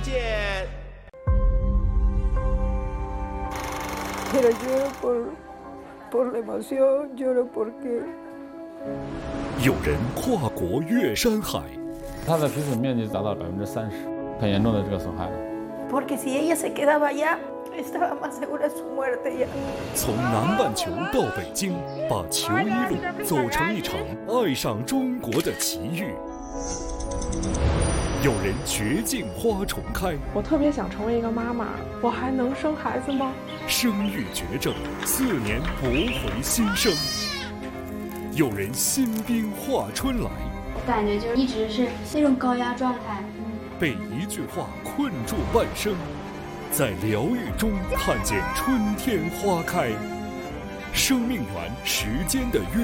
见。 Pero lloro por la emoción, lloro porque 有人跨国越山海， 它的皮损面积达到30%，很严重的这个损害了。 porque si ella se quedaba allá, estaba más segura de su muerte ya。 从南半球到北京，把球衣路走成一场爱上中国的奇遇。有人绝境花重开， 我特别想成为一个妈妈，我还能生孩子吗？ 生育绝症，4年驳回新生。有人新兵化春来， 我感觉就是一直是那种高压状态， 被一句话困住半生，在疗愈中看见春天花开。生命源时间的约